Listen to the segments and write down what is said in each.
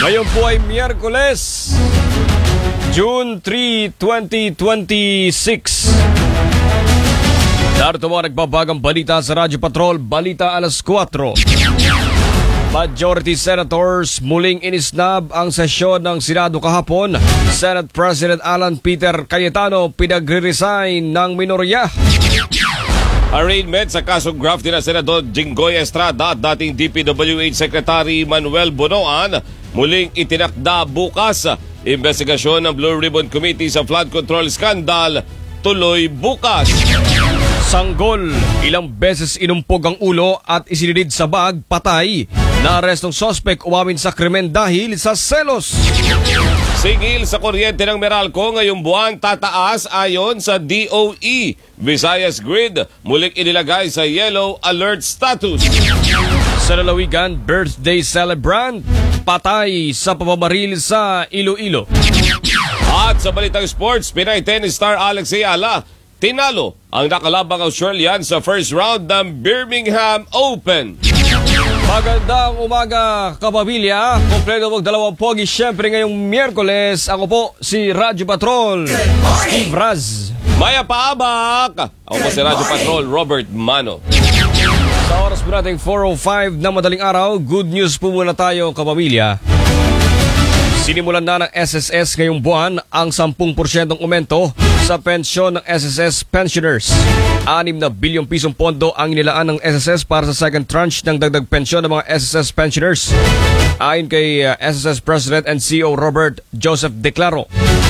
Ngayon po ay Miyerkules, June 3, 2026. Narito mga nagbabagang balita sa Radyo Patrol, Balita alas 4. Majority Senators muling inisnab ang sesyon ng Senado kahapon. Senate President Alan Peter Cayetano pinagre-resign ng minorya. Arraignment sa kasong graft ni Senador Jinggoy Estrada at dating DPWH Secretary Manuel Bonoan muling itinakda bukas. Investigasyon ng Blue Ribbon Committee sa flood control scandal tuloy bukas. Sanggol, ilang beses inumpog ang ulo at isinilid sa bag, patay. Naarestong sospek umamin sa krimen dahil sa selos. Singil sa kuryente ng Meralco ngayong buwan tataas ayon sa DOE. Visayas Grid muling inilagay sa yellow alert status. Sa lalawigan, birthday celebrant patay sa pamamaril sa Iloilo. At sa balitang sports, Pinay tennis star Alex Ayala tinalo ang nakalabang Australian sa first round ng Birmingham Open. Magandang umaga, kapamilya. Kompleto magdalawang pogi siyempre ngayong Miyerkules. Ako po si Radyo Patrol, Steve Raz. Maya Paabak! Ako po si Radyo Patrol, Robert Mano. Sa oras po nating 4:05 na madaling araw, good news po muna tayo, kapamilya. Sinimulan na ng SSS ngayong buwan ang 10% aumento sa pensyon ng SSS pensioners. 6 na bilyong pisong pondo ang inilaan ng SSS para sa second tranche ng dagdag pensyon ng mga SSS pensioners. Ayon kay SSS President and CEO Robert Joseph Declaro,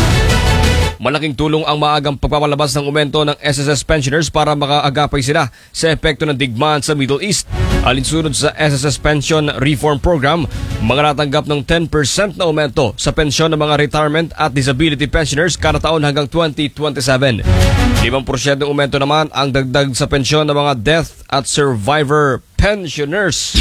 malaking tulong ang maagang pagpapalabas ng aumento ng SSS pensioners para makaagapay sila sa epekto ng digmaan sa Middle East. Alinsunod sa SSS Pension Reform Program, mga natanggap ng 10% na aumento sa pensyon ng mga retirement at disability pensioners kada taon hanggang 2027. 5% aumento naman ang dagdag sa pensyon ng mga death at survivor pensioners.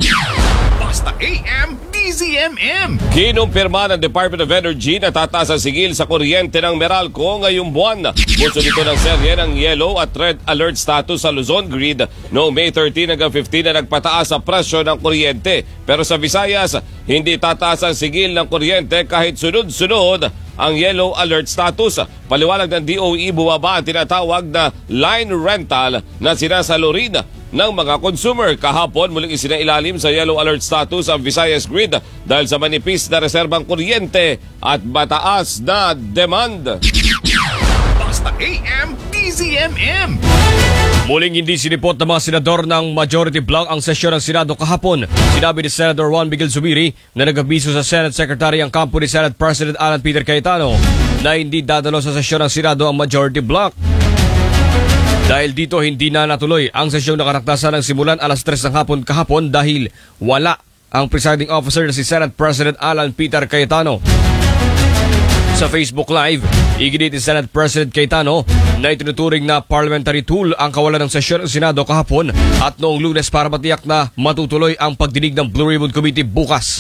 Basta AM DZMM. Kinumpirma ng Department of Energy na tataas ang sigil sa kuryente ng Meralco ngayong buwan. Bunso dito ng serye ng yellow at red alert status sa Luzon Grid noong May 13 hanggang 15 na nagpataas sa presyo ng kuryente. Pero sa Visayas, hindi tataas ang sigil ng kuryente kahit sunod-sunod ang yellow alert status. Paliwanag ng DOE, bumaba ang tinatawag na line rental na sinasalurin ng mga consumer. Kahapon muling isinailalim sa yellow alert status ang Visayas Grid dahil sa manipis na reserbang kuryente at mataas na demand. Basta AM DZMM. Muling hindi sinipot ng mga senador ng majority bloc ang sesyon ng Senado kahapon. Sinabi ni Senator Juan Miguel Zubiri na nag-abiso sa Senate Secretary ang kampo ni Senate President Alan Peter Cayetano na hindi dadalo sa sesyon ng Senado ang majority bloc. Dahil dito hindi na natuloy ang sesyong nakatakdasan ng simulan alas 3 ng hapon kahapon dahil wala ang presiding officer na si Senate President Alan Peter Cayetano. Sa Facebook Live, iginit ni Senate President Cayetano na itinuturing na parliamentary tool ang kawalan ng sesyon ng Senado kahapon at noong Lunes para matiyak na matutuloy ang pagdinig ng Blue Ribbon Committee bukas.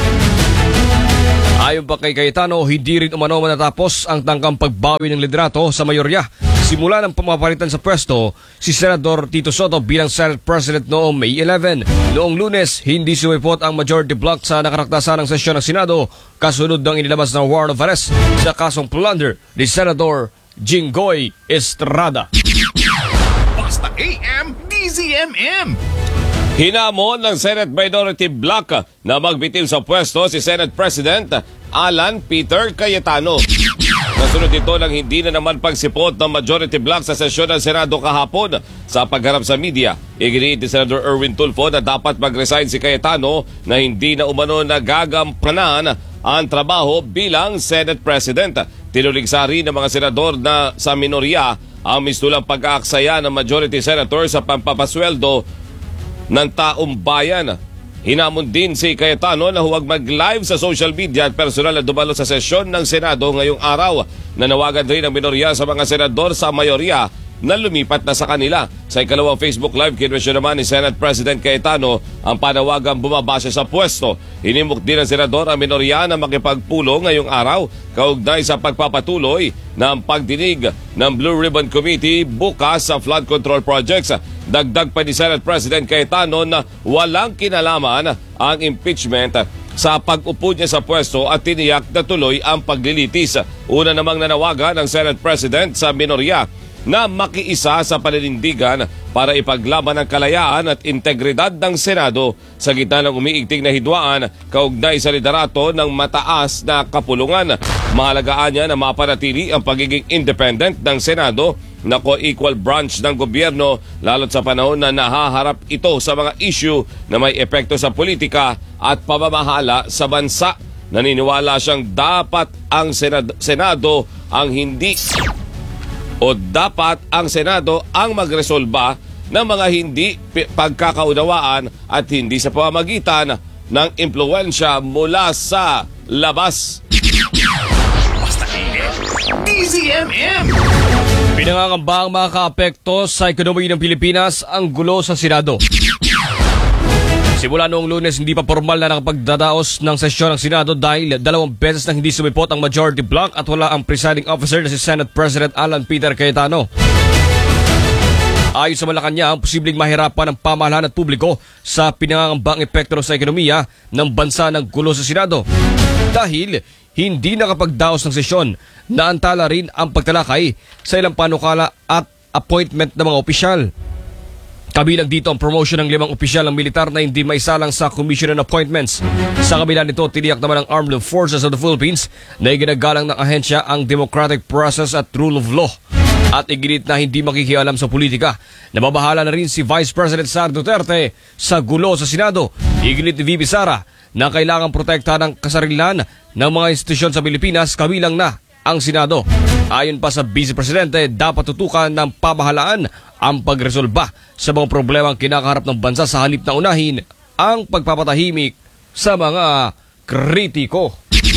Ayon pa kay Cayetano, hindi rin umano matatapos ang tangkang pagbawi ng liderato sa mayorya. Simula ng pumapalitan sa pwesto si Senador Tito Soto bilang Senate President noong May 11. Noong Lunes, hindi sumipot ang majority bloc sa nakatakdasan ng sesyon ng Senado kasunod ng inilabas ng warrant of arrest sa kasong plunder ni Senador Jinggoy Estrada. Basta AM DZMM. Hinamon ng Senate Minority Bloc na magbitiw sa pwesto si Senate President Alan Peter Cayetano. Nasunod ito ng hindi na naman pagsipot ng majority bloc sa sesyon ng Senado kahapon. Sa pagharap sa media, iginiit ni Senator Erwin Tulfo na dapat mag-resign si Cayetano na hindi na umano nagagampanan ang trabaho bilang Senate President. Tinuligsa rin ng mga senador na sa minorya ang mistulang pag-aaksaya ng majority senator sa pampapasweldo ng taong bayan. Hinamon din si Cayetano na huwag mag-live sa social media at personal na dumalo sa sesyon ng Senado ngayong araw. Nanawagan rin ang minorya sa mga senador sa mayorya na lumipat na sa kanila. Sa ikalawang Facebook Live, kinwestiyon naman ni Senate President Cayetano ang panawagang bumaba siya sa pwesto. Hinimok din ng senador ang minorya na makipagpulong ngayong araw kaugnay sa pagpapatuloy ng pagdinig ng Blue Ribbon Committee bukas sa flood control projects. Dagdag pa ni Senate President Cayetano na walang kinalaman ang impeachment sa pag-upo niya sa pwesto at tiniyak na tuloy ang paglilitis. Una namang nanawagan ng Senate President sa minorya na makiisa sa paninindigan para ipaglaban ang kalayaan at integridad ng Senado sa gitna ng umiigting na hidwaan kaugnay sa liderato ng mataas na kapulungan. Mahalagaan niya na mapanatili ang pagiging independent ng Senado na co-equal branch ng gobyerno lalo't sa panahon na nahaharap ito sa mga issue na may epekto sa politika at pamamahala sa bansa. Naniniwala siyang dapat ang Senado ang magresolba ng mga hindi pagkakaunawaan at hindi sa pamamagitan ng impluwensya mula sa labas. Basta DZMM. Pinangangamba ang mga kaapekto sa ekonomiya ng Pilipinas ang gulo sa Senado. Simula noong Lunes, hindi pa formal na nakapagdadaos ng sesyon ng Senado dahil 2 beses nang hindi sumipot ang majority bloc at wala ang presiding officer na si Senate President Alan Peter Cayetano. Ayon sa Malacanang, posibleng mahirapan ang pamahalaan at publiko sa pinangangambang epekto sa ekonomiya ng bansa ng gulo sa Senado. Dahil hindi nakapagdaos ng sesyon, naantala rin ang pagtalakay sa ilang panukala at appointment ng mga opisyal. Kabilang dito ang promotion ng 5 opisyal ng militar na hindi maisalang sa Commission on Appointments. Sa kabila nito, tiniyak naman ng Armed Forces of the Philippines na iginagalang ng ahensya ang democratic process at rule of law. At iginit na hindi makikialam sa politika. Nababahala na rin si Vice President Sara Duterte sa gulo sa Senado. Iginit ni VP Sara na kailangang protektahan ang kasarilan ng mga institusyon sa Pilipinas, kabilang na ang Senado. Ayon pa sa Vice Presidente, dapat tutukan ng pamahalaan ang pagresolba sa mga problemang kinakaharap ng bansa sa halip na unahin ang pagpapatahimik sa mga kritiko.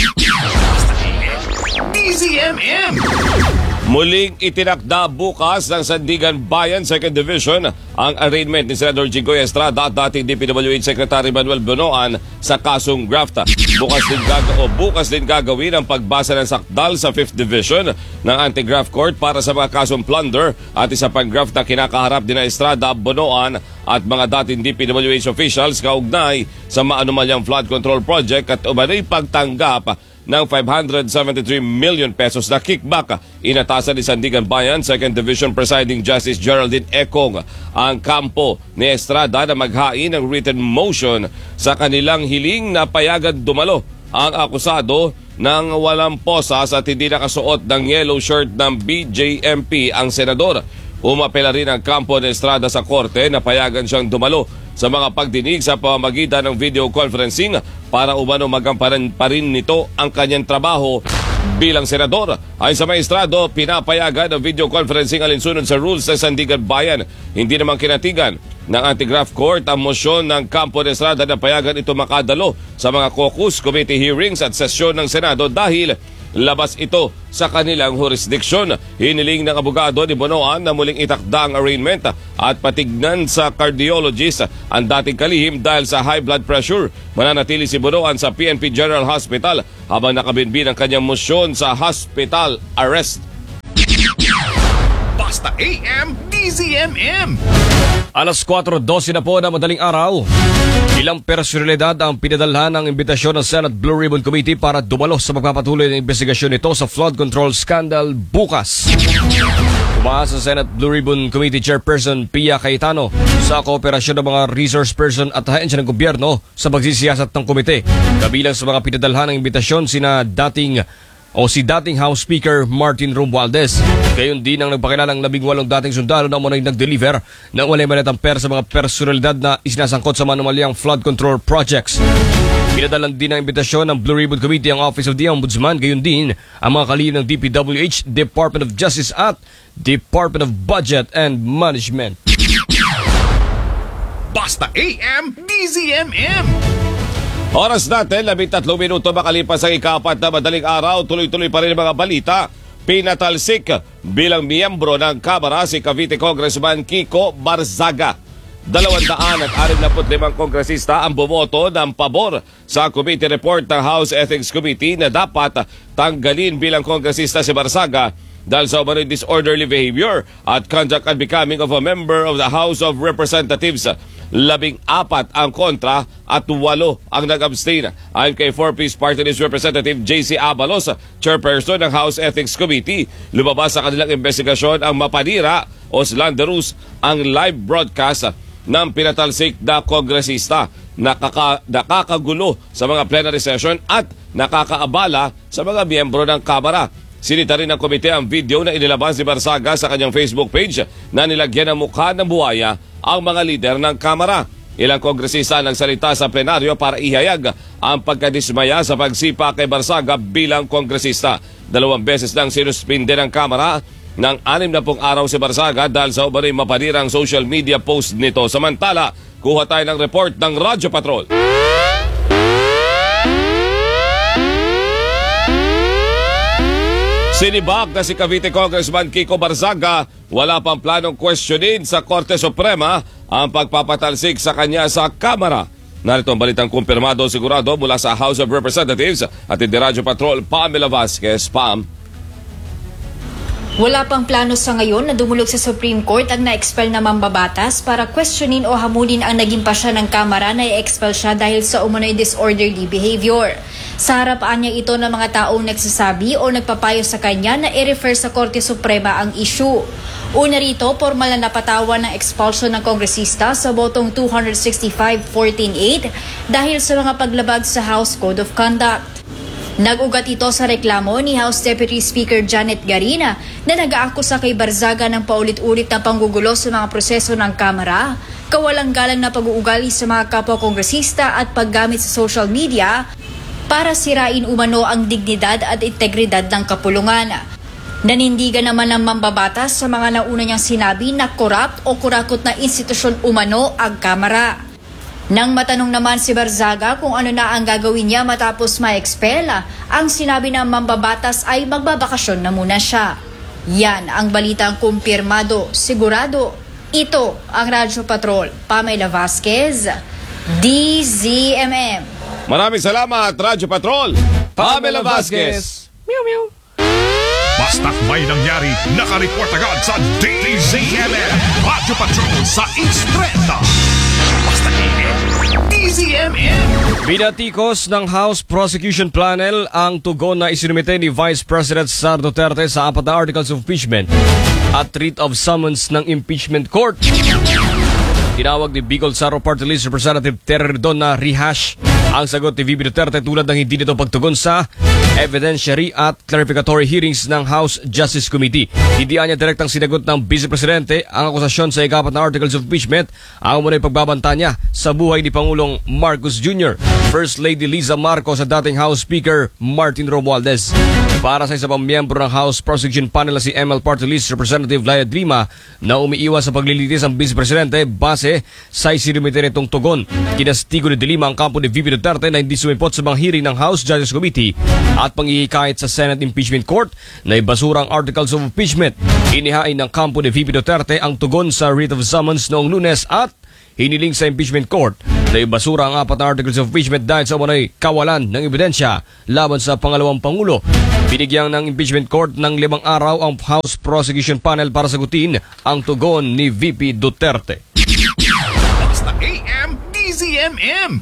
DZMM. Muling itinakda bukas ng Sandigan Bayan 2nd Division ang arraignment ni Senador Jinggoy Estrada at dating DPWH Secretary Manuel Bonoan sa kasong graft. Bukas din gagawin ang pagbasa ng sakdal sa 5th Division ng Anti-Graft Court para sa mga kasong plunder at isa pang graft na kinakaharap din na Estrada, Bonoan at mga dating DPWH officials kaugnay sa maanumalyang flood control project at umano'y pagtanggap ng 573 million pesos na kickback. Inatasan ni Sandigan Bayan 2nd Division Presiding Justice Geraldine Econg ang kampo ni Estrada na maghain ng written motion sa kanilang hiling na payagan dumalo ang akusado ng walang posas at hindi nakasuot ng yellow shirt ng BJMP ang senador. Umapela rin ang kampo ni Estrada sa korte na payagan siyang dumalo sa mga pagdinig sa pamamagitan ng video conferencing para umano magampanan pa rin nito ang kanyang trabaho bilang senador. Ayon sa maestrado, pinapayagan ang video conferencing alinsunod sa rules ng Sandigan Bayan. Hindi naman kinatigan ng Anti-Graft Court ang mosyon ng kampo ni Estrada na payagan ito makadalo sa mga caucus, committee hearings at sesyon ng Senado dahil labas ito sa kanilang jurisdiksyon. Hiniling ng abogado ni Bonoan na muling itakda ang arraignment at patignan sa cardiologist ang dating kalihim dahil sa high blood pressure. Mananatili si Bonoan sa PNP General Hospital habang nakabinbin ang kanyang mosyon sa hospital arrest. Basta AM DZMM. Alas 4:12 na po na madaling araw. Ilang personalidad ang pinadalhan ng imbitasyon ng Senate Blue Ribbon Committee para dumalo sa pagpapatuloy ng investigasyon nito sa flood control scandal bukas. Umasa sa Senate Blue Ribbon Committee Chairperson Pia Cayetano sa kooperasyon ng mga resource person at ahensya ng gobyerno sa pagsisiyasat ng komite. Kabilang sa mga pinadalhan ng imbitasyon si dating House Speaker Martin Romualdez. Gayon din ang nagpakilalang 18 dating sundalo na muna'y nag-deliver ng walay maletang pera sa mga personalidad na isinasangkot sa manumalyang flood control projects. Pinadalan din ang imbitasyon ng Blue Ribbon Committee ang Office of the Ombudsman, gayon din ang mga kalihim ng DPWH, Department of Justice at Department of Budget and Management. Basta AM DZMM. Oras natin, 13 minuto makalipas ang ika-4 na madaling araw. Tuloy-tuloy pa rin ang mga balita. Pinatalsik bilang miyembro ng Kamara si Cavite Congressman Kiko Barzaga. 265 kongresista ang bumoto ng pabor sa committee report ng House Ethics Committee na dapat tanggalin bilang kongresista si Barzaga dahil sa umano'y disorderly behavior at conduct unbecoming of a member of the House of Representatives. 14 ang kontra at 8 ang nag-abstain. Ayon kay 4-piece Party List Representative JC Abalos, chairperson ng House Ethics Committee, lumabas sa kanilang investigasyon ang mapanira o slanderous ang live broadcast ng pinatalsik na kongresista, nakakagulo sa mga plenary session at nakakaabala sa mga miyembro ng Kamara. Sinita rin ng komite ang video na inilabas ni Barzaga sa kanyang Facebook page na nilagyan ng mukha ng buhaya ang mga lider ng Kamara. Ilang kongresista nagsalita sa plenaryo para ihayag ang pagkadismaya sa pagsipa kay Barzaga bilang kongresista. 2 beses nang sinuspinde ng Kamara ng 60 araw si Barzaga dahil sa umaring mapanirang social media post nito. Samantala, kuha tayo ng report ng Radyo Patrol. Sinibak na si Cavite Congressman Kiko Barzaga, wala pang planong questionin sa Korte Suprema ang pagpapatalsik sa kanya sa Kamara. Narito ang balitang kumpirmado sigurado mula sa House of Representatives at hindi Radyo Patrol, Pamela Vasquez. Pam. Wala pang plano sa ngayon na dumulog sa Supreme Court ang na-expel na mambabatas para questionin o hamulin ang naging pasya ng Kamara na i-expel siya dahil sa umano'y disorderly behavior. Sa harapan niya ito ng mga taong nagsasabi o nagpapayo sa kanya na i-refer sa Korte Suprema ang issue. Una rito, formal na napatawan ng expulsion ng kongresista sa botong 265-14-8 dahil sa mga paglabag sa House Code of Conduct. Nag-ugat ito sa reklamo ni House Deputy Speaker Janet Garina na nag-aakusa kay Barzaga ng paulit-ulit na panggugulo sa mga proseso ng Kamara, kawalang-galang na pag-uugali sa mga kapwa-kongresista at paggamit sa social media para sirain umano ang dignidad at integridad ng kapulungan. Nanindigan naman ng mambabatas sa mga nauna niyang sinabi na corrupt o kurakot na institusyon umano ang Kamara. Nang matanong naman si Barzaga kung ano na ang gagawin niya matapos ma-expel, ang sinabi ng mambabatas ay magbabakasyon na muna siya. Yan ang balitang kumpirmado, sigurado. Ito ang Radyo Patrol, Pamela Vasquez, DZMM. Maraming salamat, Radyo Patrol, Pamela Vasquez. Meow, meow. Basta't may nangyari, nakareport agad sa DZMM. Radyo Patrol sa East 30. Basta DZMM. Binatikos ng House Prosecution Panel ang tugon na isinumite ni Vice President Sara Duterte sa 4 na articles of impeachment at writ of summons ng impeachment court. Tinawag ni Bicol Saro Party List Representative Terry Redon na rehash ang sagot ni VP Duterte tulad ng hindi nito pagtugon sa evidentiary at clarificatory hearings ng House Justice Committee. Hindi niya direktang sinagot ng Vice Presidente ang akusasyon sa 4 na articles of impeachment ang muna'y pagbabanta niya sa buhay ni Pangulong Marcos Jr., First Lady Liza Marcos at dating House Speaker Martin Romualdez. Para sa isa pang miyembro ng House Prosecution Panel na si ML Party List Representative Laya Drima na umiiwas sa paglilitis ang Vice Presidente base sa isinumite nitong tugon. Kinastigo ni Dilima ang kampo ni VP Duterte na hindi sumipot sa mga hearing ng House Justice Committee at panghihikayat sa Senate Impeachment Court na ibasura ang articles of impeachment. Inihain ng kampo ni VP Duterte ang tugon sa writ of summons noong Lunes at hiniling sa impeachment court na ibasura ang 4 na articles of impeachment dahil sa umunay kawalan ng ebidensya laban sa pangalawang Pangulo. Binigyan ng impeachment court ng 5 araw ang House Prosecution Panel para sagutin ang tugon ni VP Duterte. Basta AM DZMM.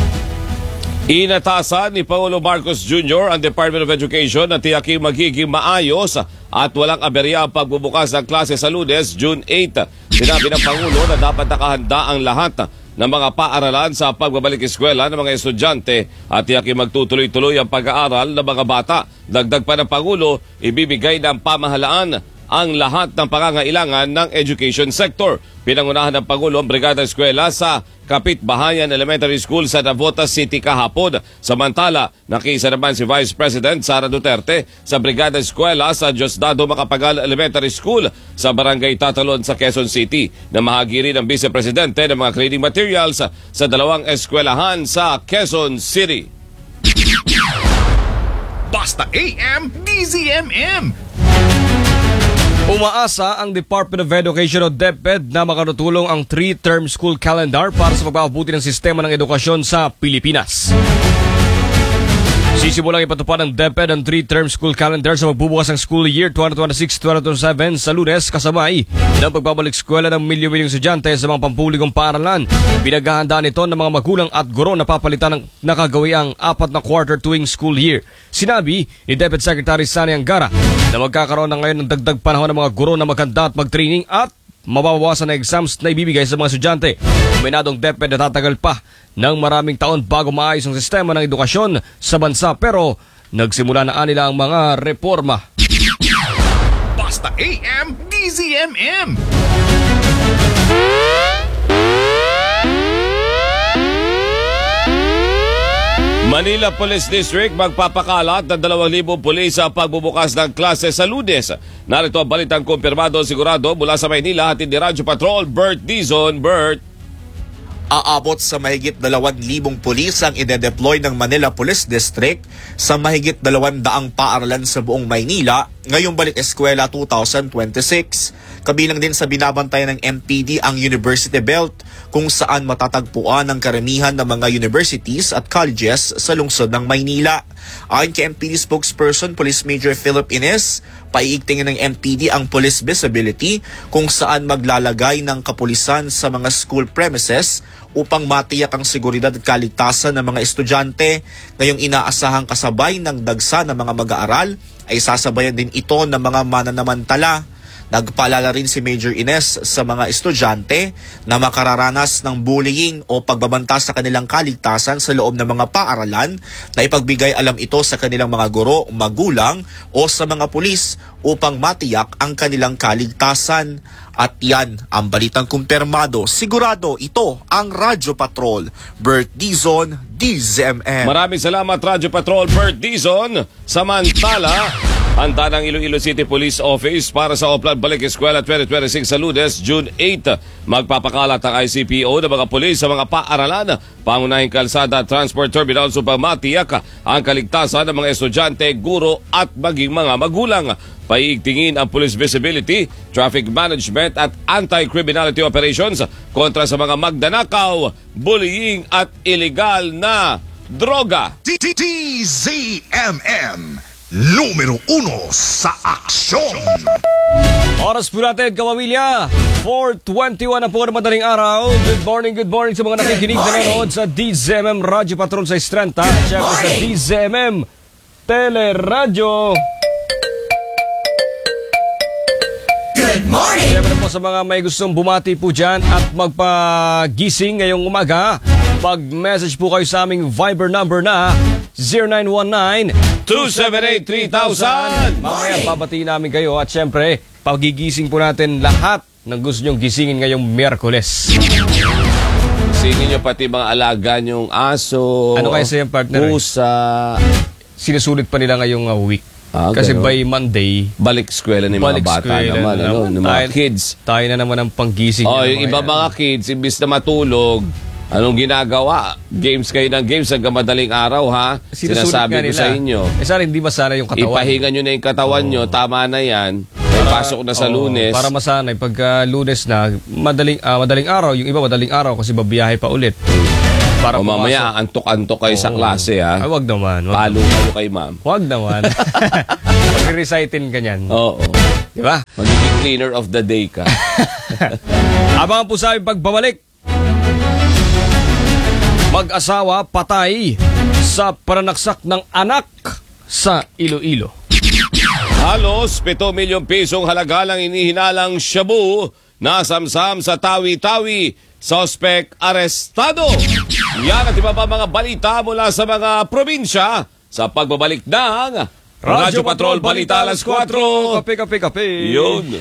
Inatasan ni Pangulo Marcos Jr. ang Department of Education na tiyaking magiging maayos at walang aberya ang pagbubukas ng klase sa Lunes, June 8. Sinabi ng Pangulo na dapat nakahanda ang lahat ng mga paaralan sa pagbabalik eskwela ng mga estudyante at tiyaking magtutuloy-tuloy ang pag-aaral ng mga bata. Dagdag pa ng Pangulo, ibibigay ng pamahalaan ang lahat ng pangangailangan ng education sector. Pinangunahan ng Pangulo ang Brigada Eskwela sa Kapitbahayan Elementary School sa Navotas City kahapon. Samantala, nakiisa naman si Vice President Sara Duterte sa Brigada Eskwela sa Diosdado Macapagal Elementary School sa Barangay Tatalon sa Quezon City na mahagiri ng Vice Presidente ng mga cleaning materials sa 2 eskwelahan sa Quezon City. Basta AM DZMM. Umaasa ang Department of Education o DepEd na makatutulong ang 3-term school calendar para sa pagpapabuti ng sistema ng edukasyon sa Pilipinas. Sinisimulang ipatupad ng DepEd ang 3-term school calendar sa magbubukas ng school year 2026-2027 sa Lunes, kasabay ng pagbabalik eskwela ng milyon-milyong estudyante sa mga pampublikong paaralan. Pinaghahandaan ito ng mga magulang at guro na papalitan ng nakagawiang 4 na quarter tuwing school year. Sinabi ni DepEd Secretary Sani Angara na magkakaroon na ngayon ng dagdag panahon ng mga guro na maganda at mag-training at mababawasan na exams na ibibigay sa mga estudyante. Kuminadong DepEd na tatagal pa ng maraming taon bago maayos ang sistema ng edukasyon sa bansa, pero nagsimula na nila ang mga reforma. Basta AM, DZMM. Manila Police District magpapakalat ng 2,000 pulis sa pagbubukas ng klase sa Lunes. Narito ang balitang kumpirmado sigurado mula sa Maynila, hatid ni Radyo Patrol Bert Dizon. Bert. Aabot sa mahigit 2,000 pulis ang ide-deploy ng Manila Police District sa mahigit 200 paaralan sa buong Maynila ngayong balik eskwela 2026. Kabilang din sa binabantayan ng MPD ang University Belt, kung saan matatagpuan ang karamihan ng mga universities at colleges sa lungsod ng Maynila. Ayon kay MPD spokesperson Police Major Philip Ines, paiigtingin ng MPD ang police visibility kung saan maglalagay ng kapulisan sa mga school premises upang matiyak ang seguridad at kaligtasan ng mga estudyante. Ngayong inaasahang kasabay ng dagsa ng mga mag-aaral ay sasabayan din ito ng mga mananamantala. Nagpaalala rin si Major Ines sa mga estudyante na makararanas ng bullying o pagbabanta sa kanilang kaligtasan sa loob ng mga paaralan na ipagbigay alam ito sa kanilang mga guro, magulang o sa mga pulis upang matiyak ang kanilang kaligtasan. At yan ang balitang kumpirmado. Sigurado ito ang Radyo Patrol. Bert Dizon, DZMM. Maraming salamat Radyo Patrol Bert Dizon. Samantala, handa ng Iloilo City Police Office para sa Oplan Balik Eskwela 2026 sa Lunes, June 8. Magpapakalat ang ICPO ng mga pulis sa mga paaralan, pangunahing kalsada at transport terminals upang matiyak ang kaligtasan ng mga estudyante, guro at maging mga magulang. Paiigtingin ang police visibility, traffic management at anti-criminality operations kontra sa mga magdanakaw, bullying at illegal na droga. DZMM. Numero 1 sa aksyon. Oras po natin, kapamilya. 4:21 na po ng madaling araw. Good morning sa mga nakikinig na nanonood sa DZMM Radyo Patrol sa Estrenta at syempre sa DZMM Teleradyo. Good morning. Siyempre po sa mga may gustong bumati po dyan at magpagising ngayong umaga, mag-message po kayo sa aming Viber number na 0919-278-3000. Mamaya babatiin namin kayo at siyempre pagigising po natin lahat ng gusto nyong gisingin ngayong Miyerkules. Singin nyo pati mga alaga nyong aso, Ano kaya sa yung partner? pusa. Sinusulit pa nila ngayong week. Kasi Ganun. by Monday, Balik eskwela ng mga bata naman, ng mga kids. Tayo na naman ang panggising. Yung iba mga kids, imbis na matulog, anong ginagawa? Games kayo ng games hanggang madaling araw, ha? Sinasabi ko sa inyo. Sana hindi masana yung katawan. Ipahinga nyo na yung katawan nyo, tama na yan. May pasok na sa Lunes. Para masanay, pagka Lunes na, madaling araw, yung iba madaling araw kasi babiyahe pa ulit. Para o mamaya, antok-antok kayo sa klase, ha? Ay, wag naman. Palo kayo kay ma'am. Wag naman. Mag-recitin ka niyan. Oo. Di ba? Magiging cleaner of the day ka. Abangan po sa aming pagbabalik. Mag-asawa patay sa pananaksak ng anak sa Iloilo. Halos 7 milyong pisong halaga lang inihinalang shabu na samsam sa Tawi-Tawi. Suspect arestado. Yan at iba pa mga balita mula sa mga probinsya sa pagbabalik ng Radyo Patrol Balita Alas 4. Kape. Yun.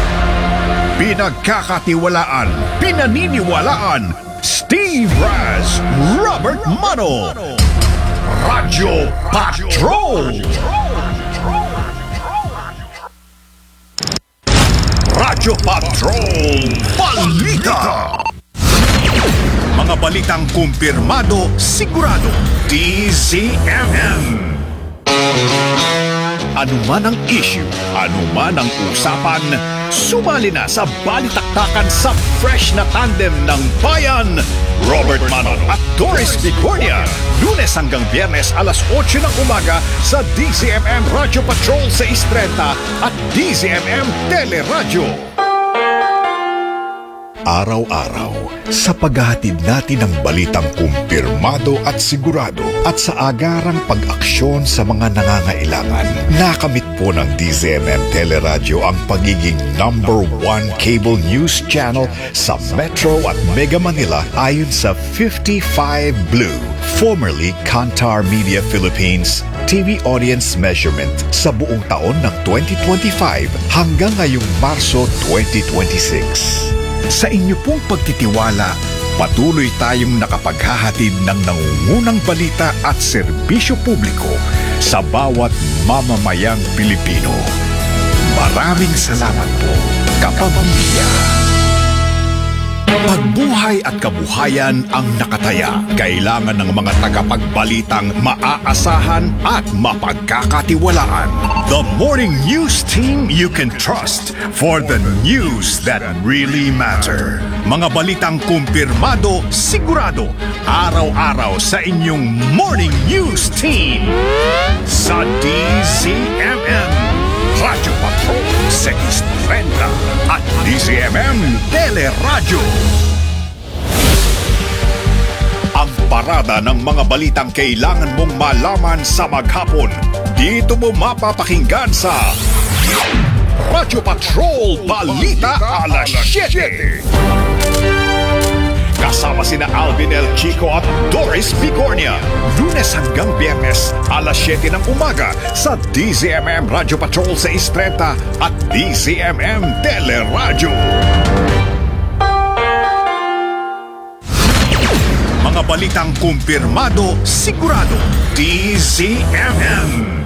Pinagkakatiwalaan, pinaniniwalaan, Steve Raz, Robert Mano. Radyo Patrol. Radyo Patrol Balita. Mga balitang kumpirmado, sigurado, DZMM. Ano man ang issue, ano man ang usapan, Sumali na sa balitaktakan sa fresh na tandem ng bayan, Robert Manon at Doris Bicornia. Lunes hanggang Biyernes alas 8 ng umaga sa DZMM Radio Patrol 630 at DZMM Teleradyo. Araw-araw, sa paghahatid natin ng balitang kumpirmado at sigurado at sa agarang pag-aksyon sa mga nangangailangan, nakamit po ng DZMM Teleradyo ang pagiging #1 cable news channel sa Metro at Mega Manila ayon sa 55 Blue, formerly Kantar Media Philippines, TV audience measurement sa buong taon ng 2025 hanggang ngayong Marso 2026. Sa inyo pong pagtitiwala, patuloy tayong nakapaghahatid ng nangungunang balita at serbisyo publiko sa bawat mamamayang Pilipino. Maraming salamat po, kapamilya. Pagbuhay at kabuhayan ang nakataya. Kailangan ng mga tagapagbalitang maaasahan at mapagkakatiwalaan. The morning news team you can trust for the news that really matter. Mga balitang kumpirmado, sigurado, araw-araw sa inyong morning news team. Sa DZMM, Radyo Patrol 630 at DZMM Teleradyo. Ang parada ng mga balitang kailangan mong malaman sa maghapon. Dito mo mapapakinggan sa Radyo Patrol Balita alas 7. Kasama sina Alvin El Chico at Doris Bicornia. Lunes hanggang Biyernes, alas 7 ng umaga sa DZMM Radio Patrol 630 at DZMM Teleradyo. Mga balitang kumpirmado, sigurado, DZMM.